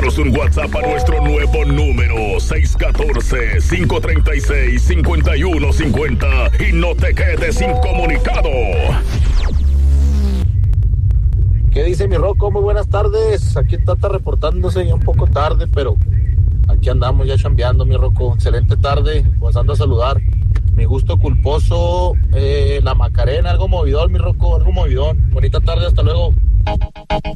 Envíanos un WhatsApp a nuestro nuevo número 614-536-5150 y no te quedes incomunicado. ¿Qué dice mi Rocco? Muy buenas tardes. Aquí Tata reportándose ya un poco tarde, pero aquí andamos ya chambeando, mi Rocco. Excelente tarde, pasando a saludar. Mi gusto culposo, la Macarena, algo movidón, mi Rocco, algo movidón. Bonita tarde, hasta luego.